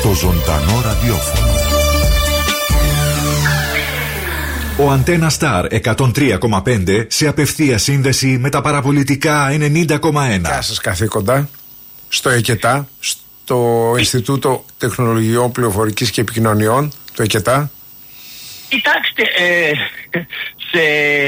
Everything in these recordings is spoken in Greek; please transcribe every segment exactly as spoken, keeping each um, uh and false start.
Το ζωντανό ραδιόφωνο. Ο Αντένα Σταρ εκατόν τρία κόμμα πέντε σε απευθεία σύνδεση με τα παραπολιτικά ενενήντα κόμμα ένα. Γεια σας καθήκοντα. Στο ΕΚΕΤΑ, στο Ινστιτούτο Τεχνολογιών Πληροφορικής και Επικοινωνιών, το ΕΚΕΤΑ. Κοιτάξτε, ε, σε...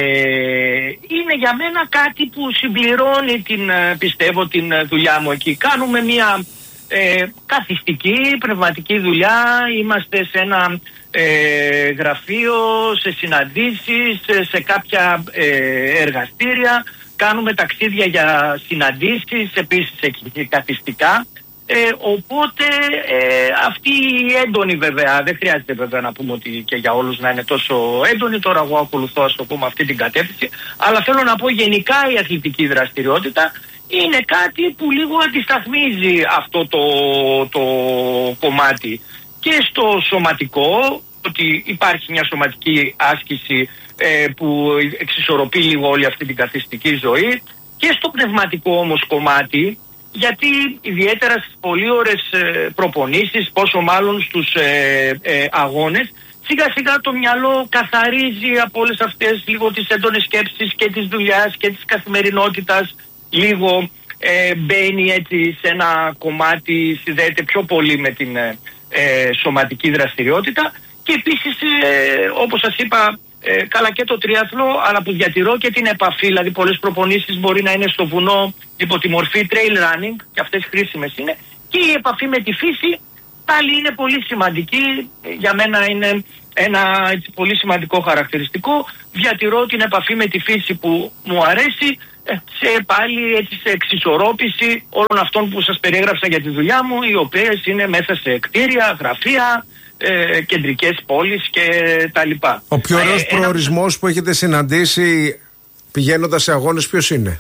είναι για μένα κάτι που συμπληρώνει την, πιστεύω, την δουλειά μου εκεί. Κάνουμε μια ε, καθιστική, πνευματική δουλειά, είμαστε σε ένα ε, γραφείο, σε συναντήσεις, σε, σε κάποια ε, εργαστήρια, κάνουμε ταξίδια για συναντήσεις, επίσης καθιστικά. Ε, οπότε ε, αυτή η έντονη, βέβαια, δεν χρειάζεται βέβαια να πούμε ότι και για όλους να είναι τόσο έντονη, τώρα εγώ ακολουθώ, ας το πούμε, αυτή την κατεύθυνση, αλλά θέλω να πω γενικά η αθλητική δραστηριότητα είναι κάτι που λίγο αντισταθμίζει αυτό το, το κομμάτι και στο σωματικό, ότι υπάρχει μια σωματική άσκηση ε, που εξισορροπεί λίγο όλη αυτή την καθιστική ζωή, και στο πνευματικό όμως κομμάτι, γιατί ιδιαίτερα στις πολύ ώρες ε, προπονήσεις, πόσο μάλλον στους ε, ε, αγώνες, σιγά σιγά το μυαλό καθαρίζει από όλες αυτές λίγο τις έντονες σκέψεις και της δουλειάς και της καθημερινότητας, λίγο ε, μπαίνει έτσι σε ένα κομμάτι, συνδέεται πιο πολύ με την ε, ε, σωματική δραστηριότητα, και επίσης ε, όπως σας είπα, Ε, καλά και το τρίαθλο, αλλά που διατηρώ και την επαφή, δηλαδή πολλές προπονήσεις μπορεί να είναι στο βουνό υπό τη μορφή trail running, και αυτές χρήσιμες είναι, και η επαφή με τη φύση πάλι είναι πολύ σημαντική, για μένα είναι ένα έτσι, πολύ σημαντικό χαρακτηριστικό. Διατηρώ την επαφή με τη φύση που μου αρέσει, σε πάλι έτσι σε εξισορρόπηση όλων αυτών που σας περιέγραψα για τη δουλειά μου, οι οποίες είναι μέσα σε κτίρια, γραφεία, Ε, κεντρικές πόλεις και τα λοιπά. Ο πιο ωραίος ε, προορισμός ένα... που έχετε συναντήσει πηγαίνοντας σε αγώνες ποιος είναι?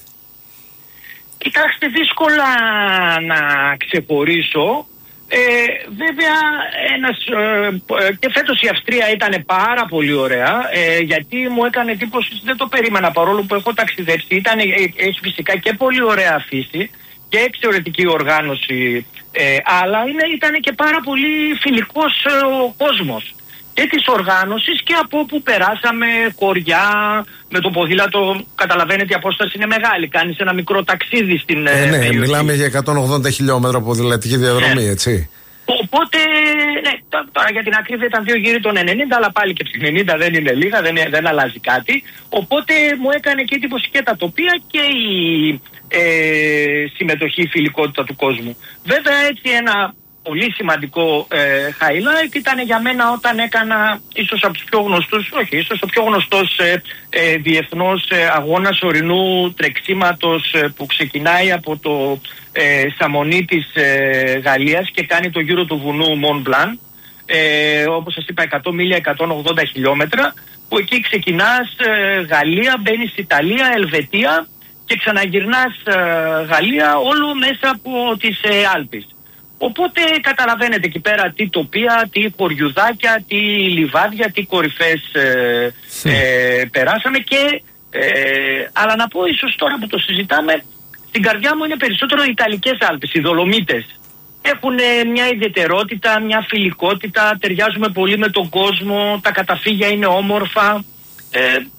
Κοιτάξτε, δύσκολα να ξεχωρίσω. Ε, βέβαια ένας, ε, και φέτος η Αυστρία ήταν πάρα πολύ ωραία, ε, γιατί μου έκανε εντύπωση, δεν το περίμενα παρόλο που έχω ταξιδέψει. Ήταν, ε, έχει φυσικά και πολύ ωραία φύση και εξαιρετική οργάνωση, ε, αλλά είναι, ήταν και πάρα πολύ φιλικός ε, ο κόσμος και της οργάνωσης, και από όπου περάσαμε χωριά με το ποδήλατο, καταλαβαίνετε η απόσταση είναι μεγάλη, κάνεις ένα μικρό ταξίδι στην ε, ναι, περιοχή. Μιλάμε για εκατόν ογδόντα χιλιόμετρα ποδηλατική διαδρομή, ναι. Έτσι. Οπότε, ναι, τώρα για την ακρίβεια ήταν δύο γύρι των ενενήντα, αλλά πάλι και ενενήντα δεν είναι λίγα, δεν, δεν αλλάζει κάτι. Οπότε μου έκανε και εντύπωση και τα τοπία και η ε, συμμετοχή, η φιλικότητα του κόσμου. Βέβαια, έτσι ένα πολύ σημαντικό ε, highlight ήταν για μένα όταν έκανα ίσως από τους πιο γνωστούς, όχι, ίσως ο πιο γνωστός ε, ε, διεθνός ε, αγώνας ορεινού τρεξίματος ε, που ξεκινάει από το ε, Σαμονί της ε, Γαλλίας και κάνει το γύρο του βουνού Mont Blanc, ε, όπως σας είπα εκατό μίλια, εκατόν ογδόντα χιλιόμετρα, που εκεί ξεκινάς ε, Γαλλία, μπαίνεις Ιταλία, Ελβετία και ξαναγυρνάς ε, Γαλλία, όλο μέσα από τις ε, Άλπεις. Οπότε καταλαβαίνετε εκεί πέρα τι τοπία, τι χωριουδάκια, τι λιβάδια, τι κορυφές ε, ε, περάσαμε, και ε, αλλά να πω ίσως τώρα που το συζητάμε, στην καρδιά μου είναι περισσότερο οι Ιταλικές Άλπεις, οι Δολομίτες. Έχουν μια ιδιαιτερότητα, μια φιλικότητα, ταιριάζουμε πολύ με τον κόσμο, τα καταφύγια είναι όμορφα. Ε,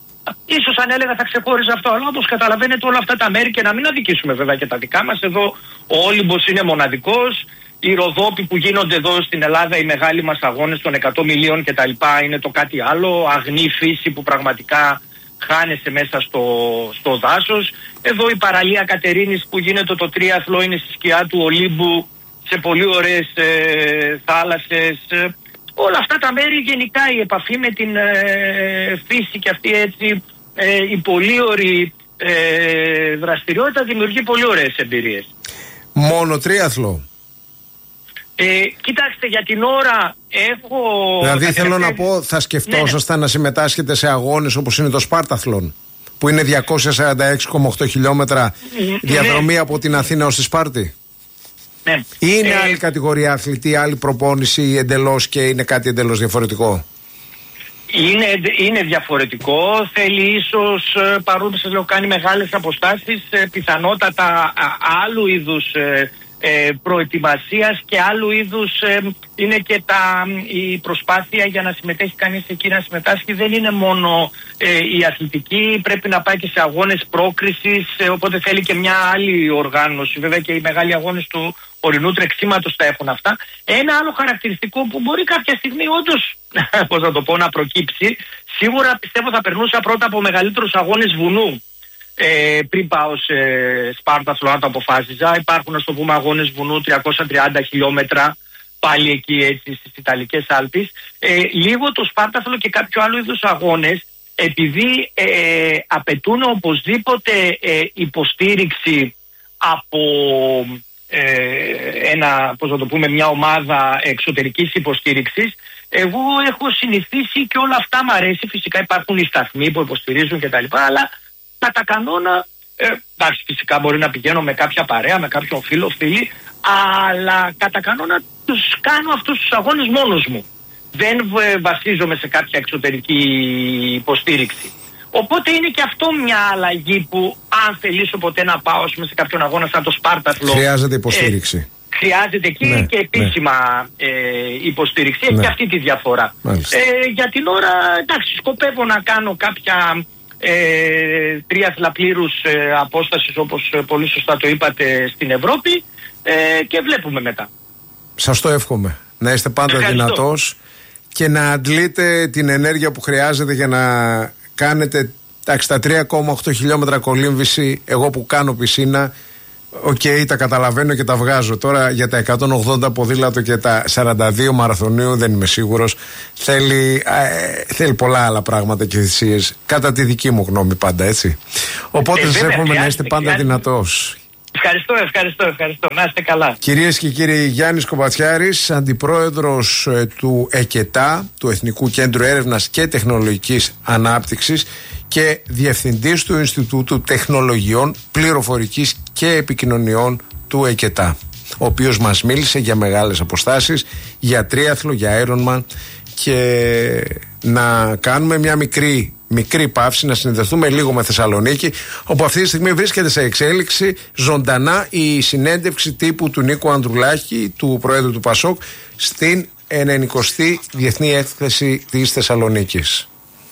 ίσως αν έλεγα θα ξεχώριζα αυτό, αλλά όπως καταλαβαίνετε όλα αυτά τα μέρη, και να μην αδικήσουμε βέβαια και τα δικά μας, εδώ ο Όλυμπος είναι μοναδικός, οι Ροδόποι που γίνονται εδώ στην Ελλάδα, οι μεγάλοι μας αγώνες των εκατό μιλίων και τα λοιπά, είναι το κάτι άλλο, αγνή φύση που πραγματικά χάνεσαι μέσα στο, στο δάσος. Εδώ η παραλία Κατερίνης που γίνεται το τρίαθλο είναι στη σκιά του Ολύμπου, σε πολύ ωραίες ε, θάλασσες. Ε, όλα αυτά τα μέρη, γενικά η επαφή με την ε, φύση και αυτή έτσι ε, η πολύ ωραία ε, δραστηριότητα δημιουργεί πολύ ωραίες εμπειρίες. Μόνο τρίαθλο? Ε, κοιτάξτε, για την ώρα έχω... Δηλαδή θέλω να πω, θα σκεφτόσασταν ναι, ναι. να συμμετάσχετε σε αγώνες όπως είναι το Σπάρταθλον, που είναι διακόσια σαράντα έξι κόμμα οκτώ χιλιόμετρα ναι, διαδρομή ναι. από την Αθήνα ως τη Σπάρτη. Ναι. Είναι ε, άλλη κατηγορία αθλητή, άλλη προπόνηση εντελώς, και είναι κάτι εντελώς διαφορετικό? Είναι, είναι διαφορετικό, θέλει ίσως, παρόλο που σας λέω κάνει μεγάλες αποστάσεις, πιθανότατα άλλου είδους ε, ε, προετοιμασίας και άλλου είδους ε, είναι και τα, η προσπάθεια για να συμμετέχει κανείς εκεί, να συμμετάσχει. Δεν είναι μόνο ε, η αθλητική, πρέπει να πάει και σε αγώνες πρόκρισης, ε, οπότε θέλει και μια άλλη οργάνωση. Βέβαια και οι μεγάλοι αγώνες του ορεινού τρεξίματος τα έχουν αυτά. Ένα άλλο χαρακτηριστικό που μπορεί κάποια στιγμή όντως πώς να το πω, να προκύψει, σίγουρα πιστεύω θα περνούσα πρώτα από μεγαλύτερους αγώνες βουνού. Ε, πριν πάω σε Σπάρταθλο, να το αποφάσιζα. Υπάρχουν, ας το πούμε, αγώνες βουνού τριακόσια τριάντα χιλιόμετρα, πάλι εκεί έτσι στις Ιταλικές Άλπεις. Ε, λίγο το Σπάρταθλο και κάποιο άλλο είδους αγώνες, επειδή ε, απαιτούν οπωσδήποτε ε, υποστήριξη από ε, ένα, πώς να το πούμε, μια ομάδα εξωτερικής υποστήριξης, εγώ έχω συνηθίσει και όλα αυτά μ' αρέσει. Φυσικά υπάρχουν οι σταθμοί που υποστηρίζουν κτλ. Αλλά κατά κανόνα, ε, εντάξει, φυσικά μπορεί να πηγαίνω με κάποια παρέα, με κάποιον φίλο, φίλη, αλλά κατά κανόνα τους κάνω αυτούς τους αγώνες μόνος μου. Δεν βασίζομαι σε κάποια εξωτερική υποστήριξη. Οπότε είναι και αυτό μια αλλαγή που, αν θελήσω ποτέ να πάω σε κάποιον αγώνα σαν το Σπάρταθλο, χρειάζεται υποστήριξη. Ε, Χρειάζεται και, ναι, και επίσημα ναι. ε, υποστήριξη. Έχει ναι. και αυτή τη διαφορά. Ε, για την ώρα, εντάξει, σκοπεύω να κάνω κάποια ε, τρίαθλα πλήρους ε, απόστασης, όπως πολύ σωστά το είπατε, στην Ευρώπη, ε, και βλέπουμε μετά. Σας το εύχομαι. Να είστε πάντα Ευχαριστώ. δυνατός και να αντλείτε την ενέργεια που χρειάζεται για να κάνετε, εντάξει, τα τρία κόμμα οκτώ χιλιόμετρα κολύμβηση. Εγώ που κάνω πισίνα, οκ, okay, τα καταλαβαίνω και τα βγάζω. Τώρα για τα εκατόν ογδόντα ποδήλατο και τα σαράντα δύο μαραθωνίου δεν είμαι σίγουρος. Θέλει, ε, θέλει πολλά άλλα πράγματα και θυσίες. Κατά τη δική μου γνώμη πάντα, έτσι. Οπότε ε, σας εύχομαι να είστε πάντα χρειάζεται. δυνατός. Ευχαριστώ, ευχαριστώ, ευχαριστώ. Να είστε καλά. Κυρίες και κύριοι, Γιάννης Κοπατσιάρης, αντιπρόεδρος ε, του ΕΚΕΤΑ, του Εθνικού Κέντρου Έρευνας και Τεχνολογικής Ανάπτυξης, και διευθυντής του Ινστιτούτου Τεχνολογιών Πληροφορικής και Επικοινωνιών του ΕΚΕΤΑ, ο οποίος μας μίλησε για μεγάλες αποστάσεις, για τρίαθλο, για Ironman, και να κάνουμε μια μικρή μικρή παύση, να συνδεθούμε λίγο με Θεσσαλονίκη, όπου αυτή τη στιγμή βρίσκεται σε εξέλιξη ζωντανά η συνέντευξη τύπου του Νίκου Ανδρουλάκη, του Προέδρου του Πασόκ, στην ενενηκοστή Διεθνή Έκθεση της Θεσσαλονίκης.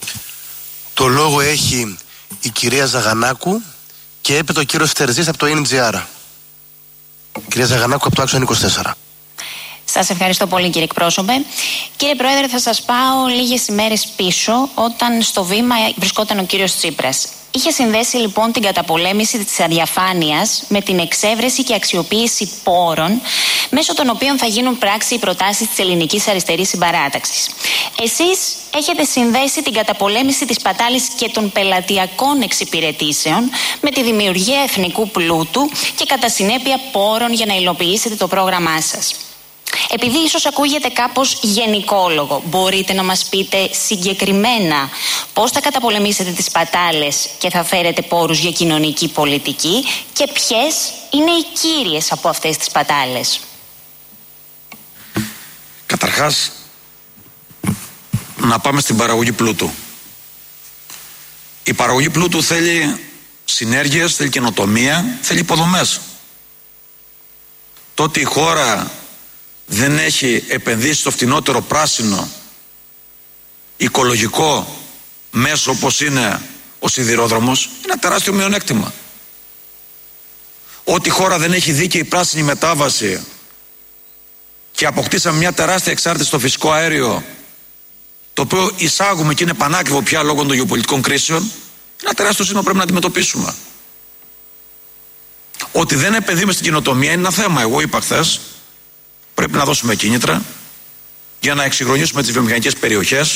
Το λόγο έχει η κυρία Ζαγανάκου και έπειτα ο κύριος Φτερζής από το εν τζι αρ. Κυρία Ζαγανάκου από το Άξονα είκοσι τέσσερα. Σας ευχαριστώ πολύ, κύριε εκπρόσωπε. Κύριε Πρόεδρε, θα σας πάω λίγες ημέρες πίσω, όταν στο βήμα βρισκόταν ο κύριος Τσίπρας. Είχε συνδέσει λοιπόν την καταπολέμηση της αδιαφάνειας με την εξέβρεση και αξιοποίηση πόρων, μέσω των οποίων θα γίνουν πράξη οι προτάσεις της ελληνικής αριστερής συμπαράταξης. Εσείς έχετε συνδέσει την καταπολέμηση της πατάλης και των πελατειακών εξυπηρετήσεων με τη δημιουργία εθνικού πλούτου και κατά συνέπεια πόρων για να υλοποιήσετε το πρόγραμμά σας. Επειδή ίσως ακούγεται κάπως γενικόλογο, μπορείτε να μας πείτε συγκεκριμένα πώς θα καταπολεμήσετε τις πατάλες και θα φέρετε πόρους για κοινωνική πολιτική, και ποιες είναι οι κύριες από αυτές τις πατάλες? Καταρχάς, να πάμε στην παραγωγή πλούτου. Η παραγωγή πλούτου θέλει συνέργειες, θέλει καινοτομία, θέλει υποδομές. Τότε η χώρα δεν έχει επενδύσει στο φτηνότερο πράσινο οικολογικό μέσο όπως είναι ο σιδηρόδρομος, είναι ένα τεράστιο μειονέκτημα. Ό,τι χώρα δεν έχει δίκαιη πράσινη μετάβαση και αποκτήσαμε μια τεράστια εξάρτηση στο φυσικό αέριο, το οποίο εισάγουμε και είναι πανάκριβο πια λόγω των γεωπολιτικών κρίσεων, είναι ένα τεράστιο ζήτημα που πρέπει να αντιμετωπίσουμε. Ότι δεν επενδύουμε στην καινοτομία είναι ένα θέμα. Εγώ είπα χθες, πρέπει να δώσουμε κίνητρα για να εξυγχρονίσουμε τις βιομηχανικές περιοχές,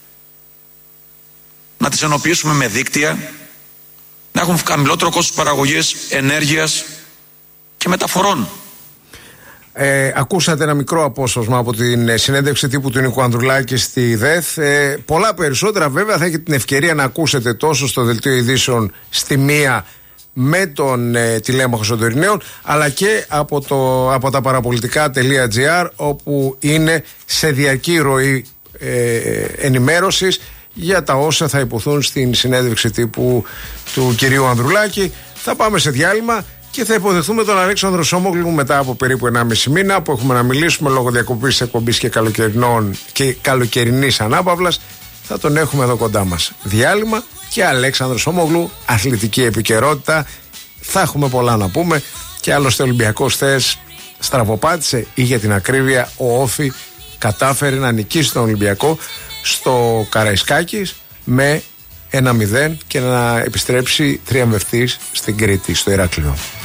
να τις ενοποιήσουμε με δίκτυα, να έχουν χαμηλότερο κόστος παραγωγής, ενέργειας και μεταφορών. Ε, ακούσατε ένα μικρό απόσπασμα από την συνέντευξη τύπου του Νίκου Ανδρουλάκη στη ΔΕΘ. Ε, πολλά περισσότερα βέβαια θα έχετε την ευκαιρία να ακούσετε τόσο στο Δελτίο Ειδήσεων στη μία με τον ε, τηλέμαχο Σωτηριναίων, αλλά και από, το, από τα παραπολιτικά.gr, όπου είναι σε διαρκή ροή ε, ενημέρωσης για τα όσα θα υποθούν στην συνέντευξη τύπου του κυρίου Ανδρουλάκη. Θα πάμε σε διάλειμμα Και θα υποδεχθούμε τον Αλέξανδρο Σόμογλου μετά από περίπου ενάμιση μήνα που έχουμε να μιλήσουμε λόγω διακοπής της εκπομπής και, και καλοκαιρινής ανάπαυλας. Θα τον έχουμε εδώ κοντά μας. Διάλειμμα και Αλέξανδρο Σόμογλου, αθλητική επικαιρότητα. Θα έχουμε πολλά να πούμε. Και άλλωστε ο Ολυμπιακός θες στραβοπάτησε ή για την ακρίβεια ο Όφη κατάφερε να νικήσει τον Ολυμπιακό στο Καραϊσκάκης με ένα μηδέν και να επιστρέψει τριαμβευτής στην Κρήτη, στο Ηράκλειο.